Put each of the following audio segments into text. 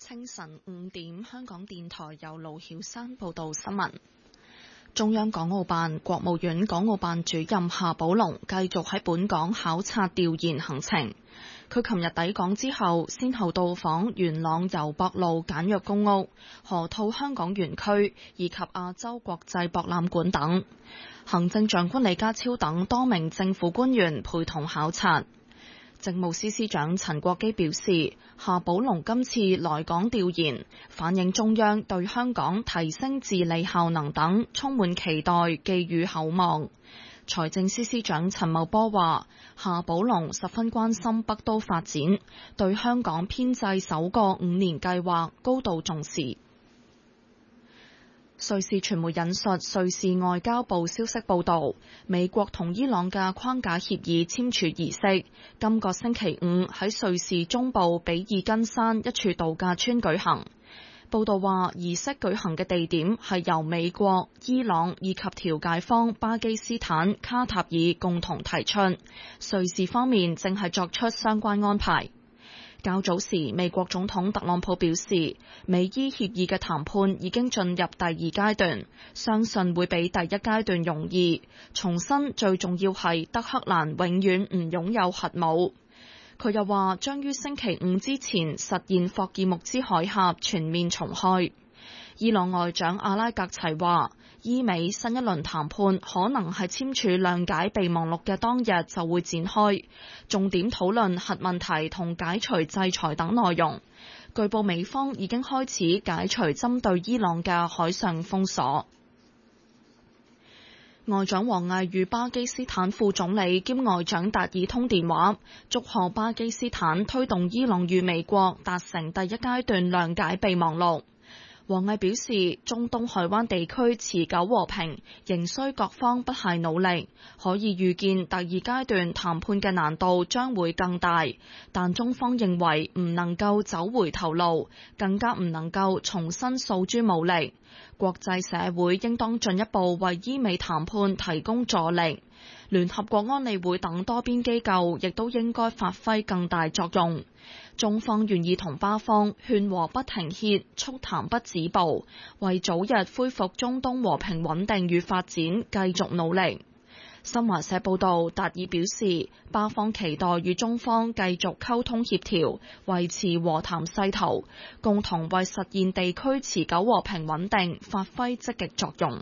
清晨5點，香港電台由盧曉山報道新聞。中央港澳辦、國務院港澳辦主任夏寶龍繼續喺本港考察調研行程。佢琴日抵港之後，先後到訪元朗油博路簡約公屋、河套香港園區以及亞洲國際博覽館等。行政長官李家超等多名政府官員陪同考察。政務司司長陳國基表示，夏寶龍今次來港調研，反映中央對香港提升治理效能等充滿期待，寄予厚望。財政司司長陳茂波話，夏寶龍十分關心北都發展，對香港編制首個5年計劃高度重視。瑞士傳媒引述瑞士外交部消息報道，美國同伊朗嘅框架協議簽署儀式今個星期5喺瑞士中部比爾根山一處度假村舉行。報道話，儀式舉行嘅地點係由美國、伊朗以及調解方巴基斯坦、卡塔爾共同提出，瑞士方面正係作出相關安排。較早時，美國總統特朗普表示，美伊協議嘅談判已經進入第二階段，相信會比第一階段容易。重申最重要係德黑蘭永遠唔擁有核武。佢又話，將於星期5之前實現霍爾木茲海峽全面重開。伊朗外長阿拉格齊話，伊美新一輪談判可能係簽署諒解備忘錄嘅當日就會展開，重點討論核問題同解除制裁等內容。據報美方已經開始解除針對伊朗嘅海上封鎖。外長王毅與巴基斯坦副總理兼外長達爾通電話，祝賀巴基斯坦推動伊朗與美國達成第一階段諒解備忘錄。王毅表示，中東海灣地區持久和平仍需各方不懈努力，可以預見第二階段談判嘅難度將會更大，但中方認為唔能夠走回頭路，更加唔能夠重新訴諸武力。國際社會應當進一步為伊美談判提供助力，聯合國安理會等多邊機構亦都應該發揮更大作用。中方願意同巴方勸和不停歇，促談不止步，為早日恢復中東和平穩定與發展繼續努力。新華社報道，達爾表示，巴方期待與中方繼續溝通協調，維持和談勢頭，共同為實現地區持久和平穩定發揮積極作用。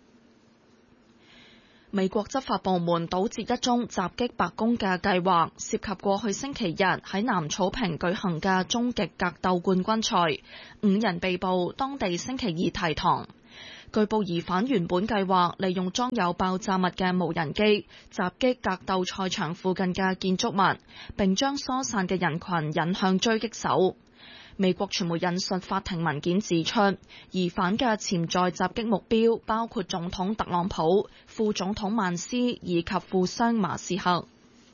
美國執法部門堵截一宗襲擊白宮嘅計劃，涉及過去星期日喺南草坪舉行嘅終極格鬥冠軍賽，5人被捕，當地星期二提堂。據報疑犯原本計劃利用裝有爆炸物嘅無人機襲擊格鬥賽場附近嘅建築物，並將疏散嘅人群引向狙擊手。美國傳媒引述法庭文件指出，疑犯嘅潛在襲擊目標包括總統特朗普、副總統曼斯以及富商馬斯克。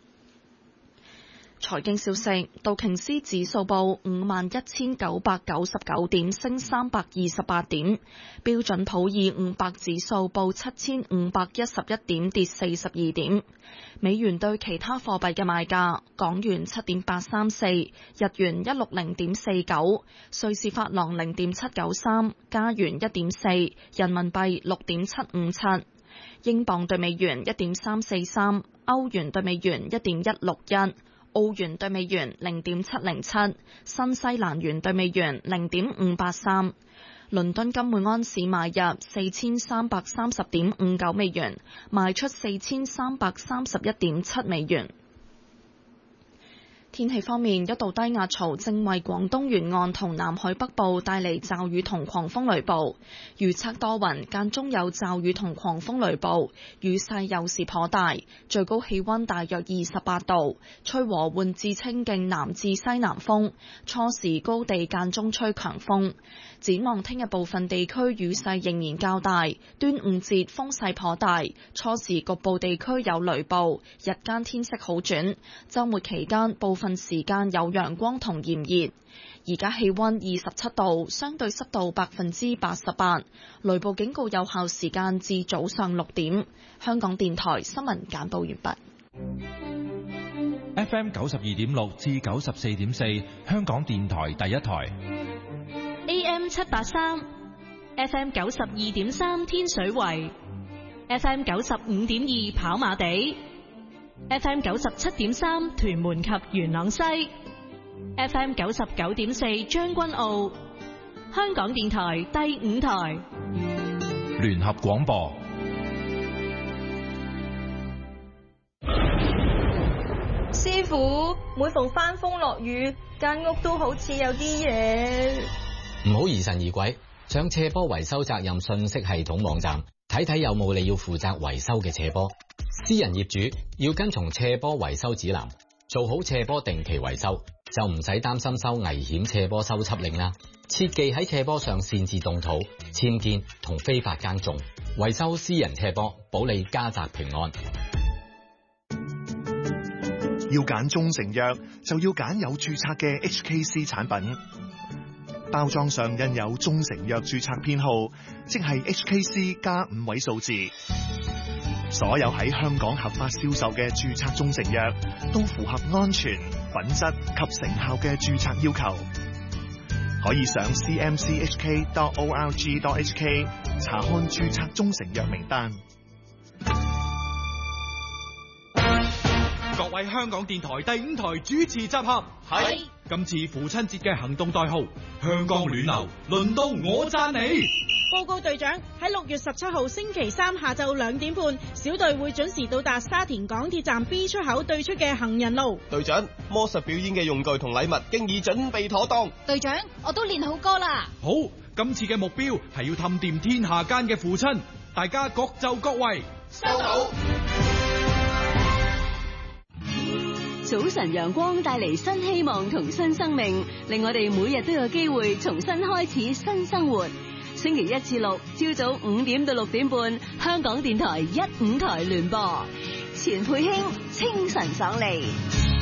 財經消息，道瓊斯指數報51,999點，升328點；標準普爾500指數報7,511點，跌42點。美元對其他貨幣嘅賣價：港元7.834，日元160.49，瑞士法郎0.793，加元1.4，人民幣6.757，英鎊對美元1.343，歐元對美元1.161。澳元對美元0.707，新西蘭元對美元0.583。倫敦金每安士買入4330.59美元，賣出4331.7美元。天氣方面，一道低壓槽正為廣東沿岸同南海北部帶嚟驟雨同狂風雷暴，預測多雲，間中有驟雨同狂風雷暴，雨勢有時頗大，最高氣溫大約28度，吹和緩至清勁南至西南風，初時高地間中吹強風。展望聽日部分地區雨勢仍然較大，端午節風勢頗大，初時局部地區有雷暴，日間天色好轉，週末期間部分時間有陽光同炎熱。而家氣溫27度，相對濕度88%，雷暴警告有效時間至早上6點。香港電台新聞簡報完畢。 FM 92.6至94.4，香港電台第一台。 AM 783 FM 92.3天水圍 FM 95.2跑馬地 FM 97.3屯門及元朗西 FM 99.4將軍澳香港電台第5台聯合廣播。 師傅，每逢翻風落雨，間屋都好似有啲嘢。 唔好疑神疑鬼，上斜坡維修責任信息系統網站睇睇有冇你要負責維修嘅斜坡。私人業主要跟從斜坡維修指南，做好斜坡定期維修，就唔使擔心收危險斜坡修葺令啦。切忌喺斜坡上擅自動土、僭建同非法耕種。維修私人斜坡，保你家宅平安。 要揀中成藥，就要揀有註冊嘅 HKC 產品。包裝上印有中成藥註冊編號，即係 HKC 加5位數字。所有喺香港合法銷售嘅註冊中成藥，都符合安全、品質及成效嘅註冊要求。可以上 cmchk.org.hk 查看註冊中成藥名單。 各位香港電台第5台主持集合，係今次父親節嘅行動代號香港暖流，輪到我讚你。 報告隊長，喺6月17號星期三下晝2點半，小隊會準時到達沙田港鐵站 B 出口對出嘅行人路。 隊長，魔術表演嘅用具同禮物經已準備妥當。 隊長，我都練好歌啦。 好，今次嘅目標係要氹掂天下間嘅父親，大家各就各位。 收到。 早晨陽光帶嚟新希望同新生命，令我哋每日都有機會重新開始新生活。星期1至6朝早5點到6點半，香港電台1、5台聯播，錢佩卿清晨爽利。